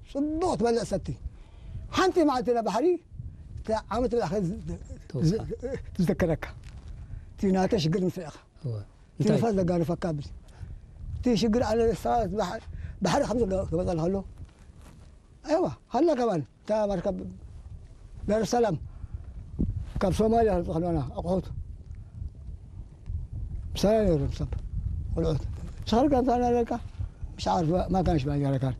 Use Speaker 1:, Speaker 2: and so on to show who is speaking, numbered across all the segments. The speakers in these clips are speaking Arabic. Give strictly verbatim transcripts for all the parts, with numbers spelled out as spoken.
Speaker 1: صدقت بلع ستي حنتي معتنا بحري عملت الأخير تذكرك تيناتش شقر مثل أخ تنفذ لقاني فكابل تي شقر على الصلاة بحر بحر خمسة قبل هلو أيوة هلا كمان تا مركب دار السلام كاب صوماليا خلونا أقعد سنة يورم صب والعود شهر كان ثاني لك مش عارف ما كانش باقي كان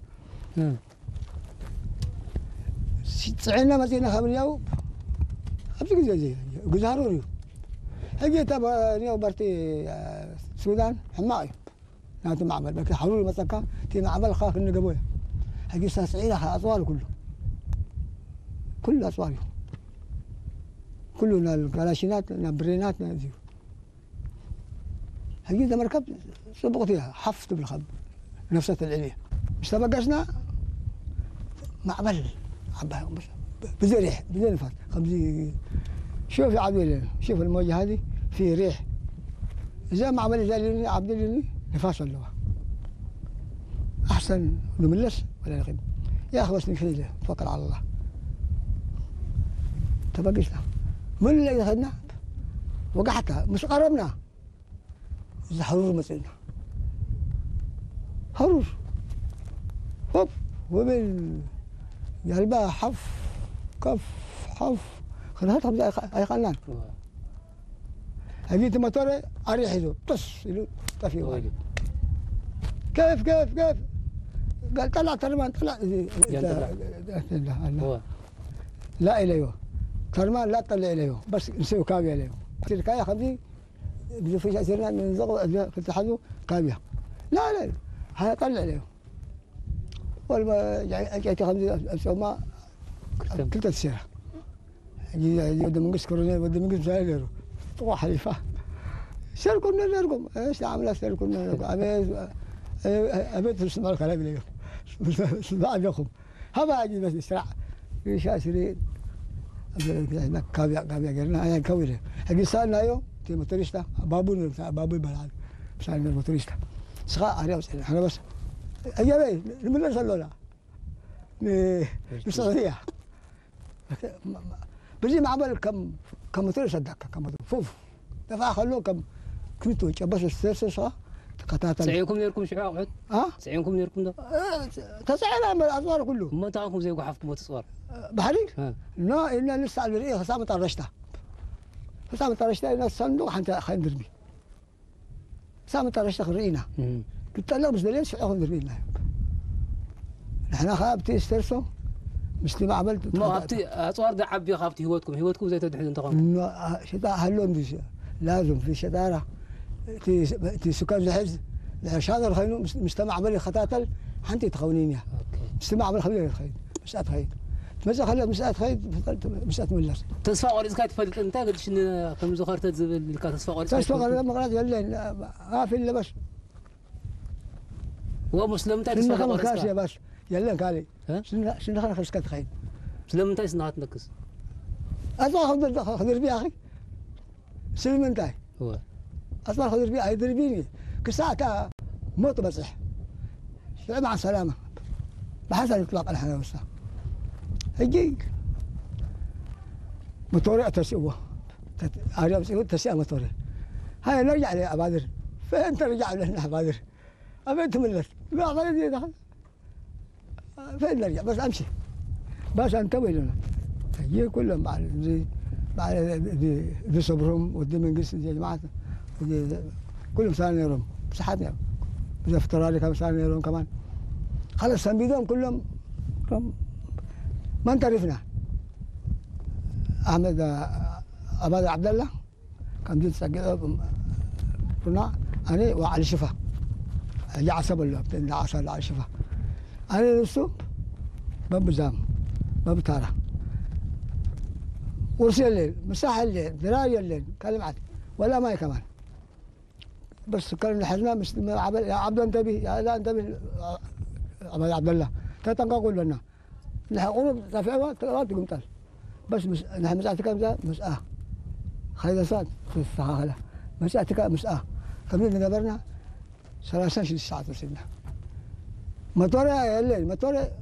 Speaker 1: صعينا مزينا خمريا و أبتك زي زي جزاروري هجي تبع نيو برتي السودان حماي ناتي معمل بس حروري مسكا تي معمل خاف إنه قبوله هجي صعينا أطوال كله كل أطواله كلنا الكلاشينات برينات نزيو هجي إذا مركب سبقتها حفت بالخب نفسة العليا مش تبقشنا معمل عبها بس بزي ريح بزي نفس خمسي شوف يا عبد شوف الموجة هذه في ريح إذا ما عمل زي عبد الله نفاس اللغة أحسن نملس ولا نخيب يا أخي بس نكفي توكل على الله تبقشنا من اللي أخذنا وقعتها مش قربنا إذا حرور مثلنا حرور هوب وبال قلبها حف كف حف خلاتها زي أي قنان هجيت مطر أريح له طش له طفي واجد كيف كيف كيف قال طلع ترمان طلع لا إليه ترمان لا طلع إليه بس نسوي كابية إليه تركاية خمسين بده في شيء من زغ في التحدو كابية لا لا هذا طلع إليه ولا جاي خمسين أسوأ ما كلت السيرة يجي بده من قص كورونا بده من قص زايلر طوع حليفة سيركم نركم ايش عامله سيركم نركم ابيت ابيت تسمع الكلام اليوم اسمع لكم هذا اجي بس اسرع في شاشرين هناك كابيا كابيا قلنا انا كويله هجي سالنا يوم تي موتوريستا بابون بابون بلاد سالنا الموتوريستا سقا اريو انا بس ايامي من نسالونا من السعوديه بزي ما عمل كم كم موتور صدق كم موتور فوف دفع خلوه كم كنتو بس السيرسة قطعت
Speaker 2: سعيكم نيركم شعاع عد
Speaker 1: ها
Speaker 2: سعيكم نيركم ده
Speaker 1: تسعينا من الأسوار كله
Speaker 2: ما تعرفكم زي وحفكم وتصغر
Speaker 1: بحريق لا إن لسه على الرئيس حسام طرشته حسام طرشته إن الصندوق حتى خلينا نرمي حسام طرشته خرينا قلت له بس دليل شو أخذ نرمي لنا نحن خابتي استرسو مسلم عملت
Speaker 2: ما خابتي أصوار ده عبي خابتي هوتكم هوتكم زي تدحين انتقام
Speaker 1: شتاء هلون لازم في شطارة تي تي سكان الحز شاطر خلينو مجتمع عملي خطاتل حنتي تخونينيا مجتمع عملي خليني خيد مش أتخيد مش خلي مش أتخيد مش أتملر
Speaker 2: تصفى وريس كات فدت أنت قد شن كم زخرت تزبل اللي كات تصفى وريس
Speaker 1: تصفى وريس ما قرأت يلا ما في إلا بس
Speaker 2: هو مسلم تاي تصفى
Speaker 1: وريس بس يلا قالي شن شن خلنا خش كات خيد
Speaker 2: مسلم تاي صنعت نكس
Speaker 1: أطلع خذ خذ بي أخي سلم أنتاي
Speaker 2: هو
Speaker 1: أطلع خذ بي يدربيني كساعة موت بصح مع السلامة بحسن إطلاق الحياة والسلام هيجي موتوري أتسوى أريد أسوي تسوى موتوري هاي نرجع لأبادر فين ترجع لنا أبادر أبين تملت ما أبادر دخل فين نرجع بس أمشي بس أنتبه لنا هيجي كلهم مع زي مع ذي صبرهم ودي من قصة يا جماعة كلهم ثاني يوم صحتنا إذا افترى كم ثاني يوم كمان خلص سنبيدهم كلهم ما تعرفنا احمد عباد عبد الله كان جيت سجل كنا انا وعلي شفا اللي عصب له اللي عصب على شفا انا نفسه ما بزام ما بتارة ورسي الليل مساحة الليل دراية الليل كلمات ولا ماي كمان بس كان الحزمة مش يا عبد انتبه يا لا انتبه عبد عبد الله تتنقى قول لنا نحن قلنا تفعوا تقرأت قمتال بس مش نحن مسألة كم ذا مسألة خير صاد في الصحة مسألة كم مسألة كمين نقبرنا ثلاثة عشر ساعة وصلنا مطورة يا الليل مطورة